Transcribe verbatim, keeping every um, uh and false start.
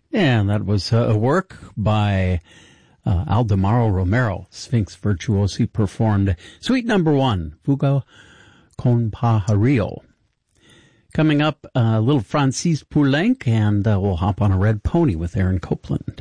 And that was a work by uh, Aldemaro Romero, Sphinx Virtuosi, performed Suite Number One, Fuga con Pajarillo. Coming up, a uh, little Francis Poulenc, and uh, we'll hop on a red pony with Aaron Copland.